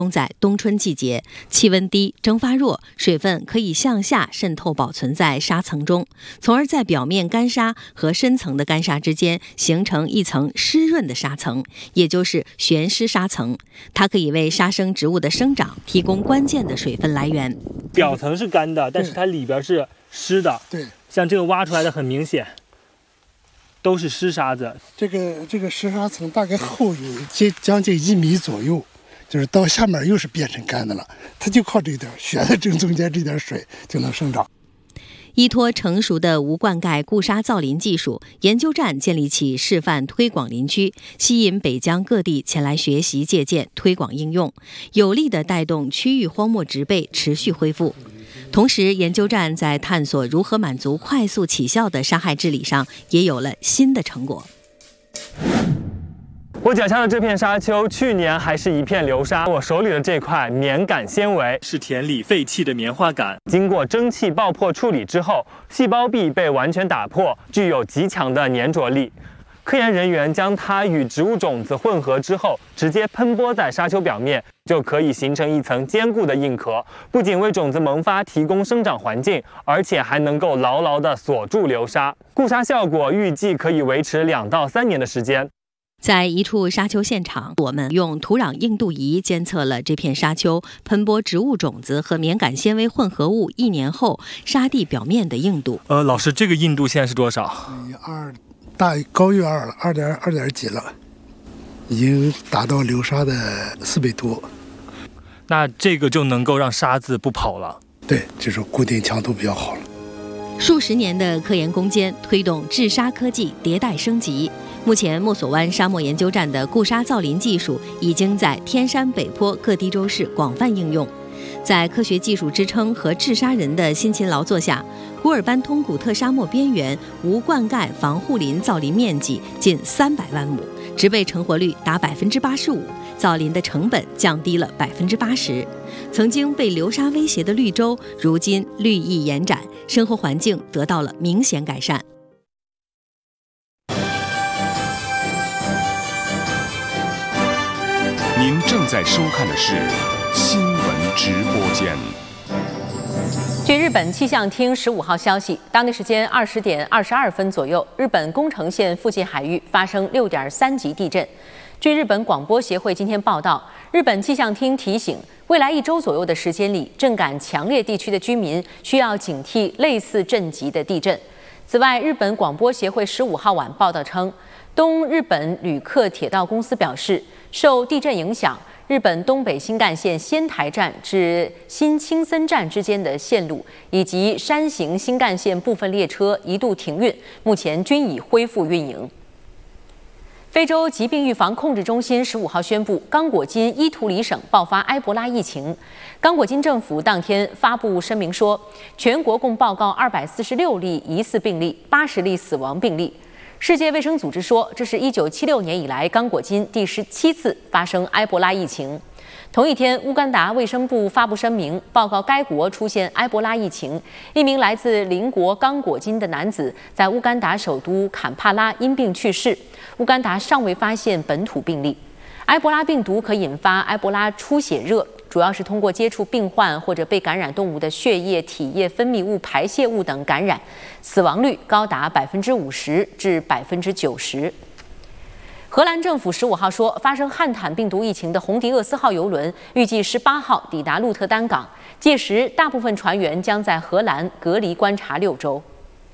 在冬春季节，气温低，蒸发弱，水分可以向下渗透保存在沙层中，从而在表面干沙和深层的干沙之间形成一层湿润的沙层，也就是悬湿沙层。它可以为沙生植物的生长提供关键的水分来源。 表层是干的，但是它里边是湿的。 对， 像这个挖出来的很明显，都是湿沙子。 这个湿沙层大概厚有将近1米左右。就是到下面又是变成干的了，它就靠这点悬在正中间这点水就能生长。 依托成熟的无灌溉固沙造林技术，研究站建立起示范推广林区，吸引北疆各地前来学习借鉴、推广应用，有力地带动区域荒漠植被持续恢复。同时，研究站在探索如何满足快速起效的沙害治理上也有了新的成果。 我脚下的这片沙丘，去年还是一片流沙。我手里的这块棉杆纤维是田里废弃的棉花杆，经过蒸汽爆破处理之后，细胞壁被完全打破，具有极强的粘着力。科研人员将它与植物种子混合之后，直接喷播在沙丘表面，就可以形成一层坚固的硬壳，不仅为种子萌发提供生长环境，而且还能够牢牢地锁住流沙。固沙效果预计可以维持2到3年的时间。 在一处沙丘现场，我们用土壤硬度仪监测了这片沙丘喷播植物种子和棉杆纤维混合物1年后沙地表面的硬度。 老师，这个硬度现在是多少高于2了，2点几了，已经达到流沙的4倍多。 那这个就能够让沙子不跑了？ 对，就是固定强度比较好了。 数十年的科研攻坚，推动治沙科技迭代升级。目前，墨索湾沙漠研究站的固沙造林技术已经在天山北坡各地州市广泛应用。在科学技术支撑和治沙人的辛勤劳作下，古尔班通古特沙漠边缘无灌溉防护林造林面积近300万亩，植被成活率达85%，造林的成本降低了80%。曾经被流沙威胁的绿洲，如今绿意延展，生活环境得到了明显改善。 您正在收看的是新闻直播间。 据日本气象厅15号消息，当地时间20点22分左右，日本宫城县附近海域发生6.3级地震。据日本广播协会今天报道，日本气象厅提醒，未来1周左右的时间里，震感强烈地区的居民需要警惕类似震级的地震。此外，日本广播协会15号晚报道称，东日本旅客铁道公司表示，受地震影响，日本东北新干线仙台站至新青森站之间的线路以及山形新干线部分列车一度停运，目前均已恢复运营。非洲疾病预防控制中心15号宣布，刚果金伊图里省爆发埃博拉疫情。刚果金政府当天发布声明说，全国共报告246例疑似病例，80例死亡病例。世界卫生组织说，这是1976年以来刚果金第17次发生埃博拉疫情。同一天，乌干达卫生部发布声明，报告该国出现埃博拉疫情。一名来自邻国刚果金的男子在乌干达首都坎帕拉因病去世。乌干达尚未发现本土病例。埃博拉病毒可引发埃博拉出血热，主要是通过接触病患或者被感染动物的血液、体液、分泌物、排泄物等感染，死亡率高达50%至90%。荷兰政府15号说，发生汉坦病毒疫情的洪迪厄斯号邮轮预计18号抵达鹿特丹港，届时大部分船员将在荷兰隔离观察6周。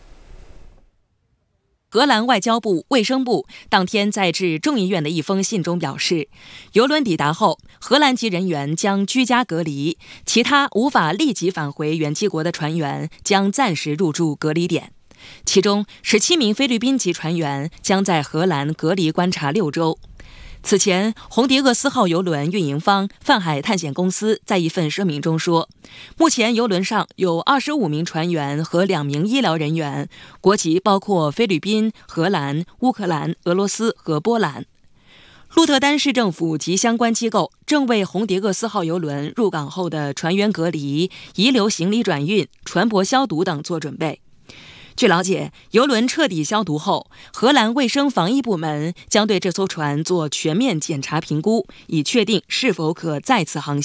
荷兰外交部、卫生部当天在致众议院的一封信中表示，邮轮抵达后，荷兰籍人员将居家隔离，其他无法立即返回原籍国的船员将暂时入住隔离点。其中17名菲律宾籍船员将在荷兰隔离观察6周。此前，洪迪厄斯号邮轮运营方泛海探险公司在一份声明中说，目前邮轮上有25名船员和2名医疗人员，国籍包括菲律宾、荷兰、乌克兰、俄罗斯和波兰。鹿特丹市政府及相关机构正为洪迪厄斯号邮轮入港后的船员隔离、遗留行李转运、船舶消毒等做准备。据了解，邮轮彻底消毒后，荷兰卫生防疫部门将对这艘船做全面检查评估，以确定是否可再次航行。